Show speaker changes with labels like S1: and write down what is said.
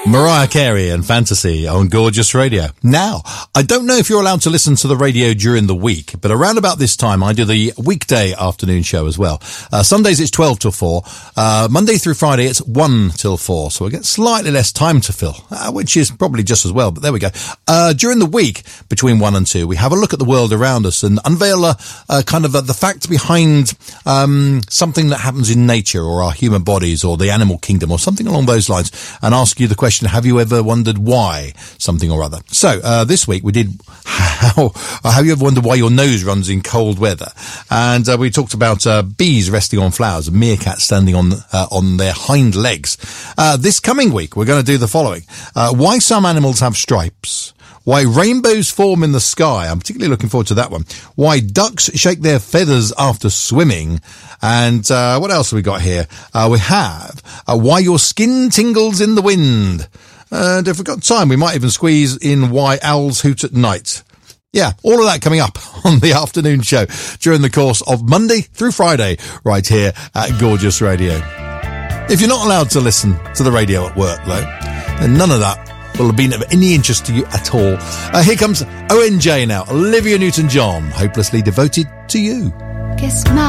S1: Mariah Carey and Fantasy on Gorgeous Radio. Now, I don't know if you're allowed to listen to the radio during the week, but around about this time, I do the weekday afternoon show as well. Sundays, it's 12 till 4. Monday through Friday, it's 1 till 4. So we get slightly less time to fill, which is probably just as well, but there we go. During the week, between 1 and 2, we have a look at the world around us and unveil the facts behind something that happens in nature or our human bodies or the animal kingdom or something along those lines, and ask you the question, have you ever wondered why something or other? So, this week we did have you ever wondered why your nose runs in cold weather? And we talked about bees resting on flowers and meerkats standing on their hind legs. This coming week we're going to do the following. Why some animals have stripes. Why rainbows form in the sky. I'm particularly looking forward to that one. Why ducks shake their feathers after swimming. And what else have we got here? We have why your skin tingles in the wind. And if we've got time, we might even squeeze in why owls hoot at night. Yeah, all of that coming up on the afternoon show during the course of Monday through Friday right here at Gorgeous Radio. If you're not allowed to listen to the radio at work, though, then none of that will have been of any interest to you at all. Here comes ONJ now, Olivia Newton-John, Hopelessly Devoted to You.
S2: Kiss my